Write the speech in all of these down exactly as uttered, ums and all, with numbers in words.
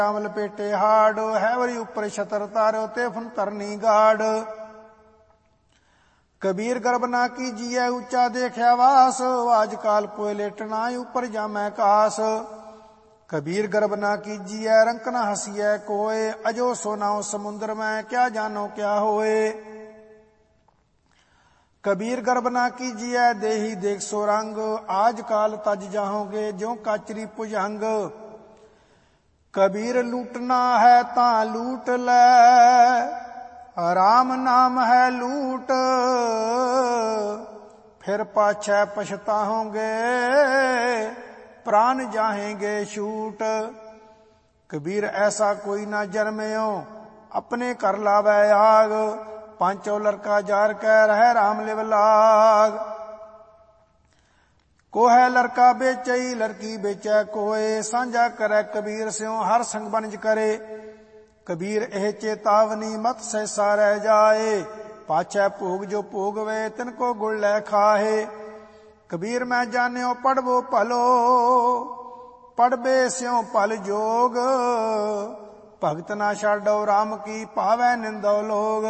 राम लपेटे हाड़, है वरी ऊपर छतर तारो ते फुन तरनी गाड़। कबीर गर्भ ना कीजिए ऊंचा देखा वास, आजकाल कोय लेटना ऊपर जामै कास। कबीर गर्भ ना कीजिए रंक न हंसिए कोय, अजो सोनाओ समुद्र में क्या जानो क्या होए। कबीर गर्भ ना कीजिए देही देख सो रंग, आजकाल तज जाओगे ज्यों काचरी भुजंग। कबीर लूटना है तां लूट ले, राम नाम है लूट, फिर पाछे पछताओगे प्राण जाहेंगे छूट। कबीर ऐसा कोई ना जन्मयो अपने कर लावे आग, पांचों लड़का जार कै रह राम लिव लाग। कोहे लड़का बेचई लड़की बेचै कोय, सांझा करे कबीर स्यों हर संग बनज करे। कबीर एह चेतावनी मत सहसा रह जाए, पाछै भोग जो भोगवे तिनको गुड़ लै खाहे। कबीर मैं जान्यो पढ़वो भलो, पढ़बे स्यों भल जोग, भगत ना छाडो राम की पावै निंदो लोग।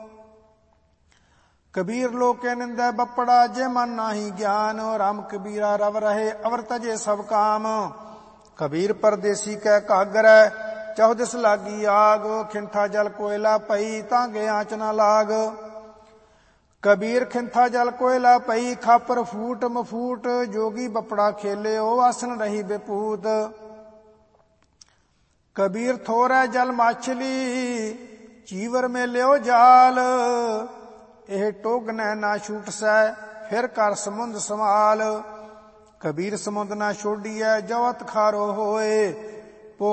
कबीर लोके निंदै बपड़ा जे मन नाही ज्ञान, राम कबीरा रव रहे अवर तजे सब काम। कबीर परदेसी कै कागर चौदिस लागी आग, खिंथा जल कोयला पई तांगे आंच ना लाग। कबीर खिंथा जल कोयला पई खापर फूट मफूट, जोगी बपड़ा खेले ओ आसन रही बेपूत। कबीर थोरै जल माछली चीवर में लियो जाल, एह टोगने ना छूट सै फिर कर समुंद संभाल। कबीर समुंद ना छोड़िए जवत खारो होए,